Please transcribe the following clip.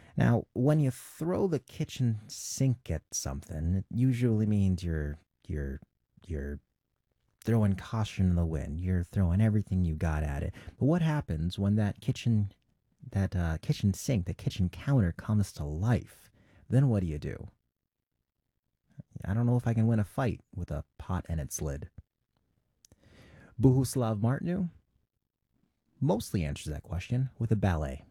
Now, when you throw the kitchen sink at something, it usually means you're throwing caution in the wind. You're throwing everything you got at it. But what happens when that kitchen sink, the kitchen counter comes to life? Then what do you do? I don't know if I can win a fight with a pot and its lid. Bohuslav Martinu mostly answers that question with a ballet.